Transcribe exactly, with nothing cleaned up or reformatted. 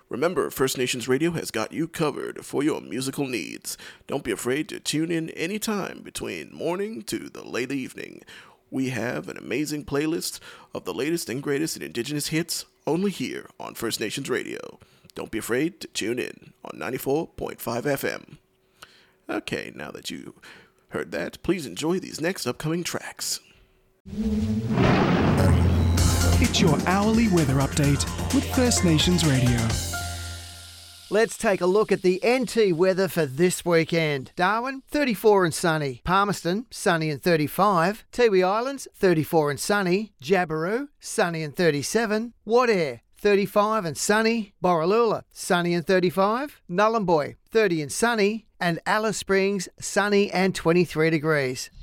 Remember, First Nations Radio has got you covered for your musical needs. Don't be afraid to tune in anytime between morning to the late evening. We have an amazing playlist of the latest and greatest in Indigenous hits only here on First Nations Radio. Don't be afraid to tune in on ninety-four point five F M. Okay, now that you heard that, please enjoy these next upcoming tracks. It's your hourly weather update with First Nations Radio. Let's take a look at the N T weather for this weekend. Darwin, thirty-four and sunny. Palmerston, sunny and thirty-five. Tiwi Islands, thirty-four and sunny. Jabiru, sunny and thirty-seven. Wadair, thirty-five and sunny. Borroloola, sunny and thirty-five. Nhulunbuy, thirty and sunny. And Alice Springs, sunny and twenty-three degrees.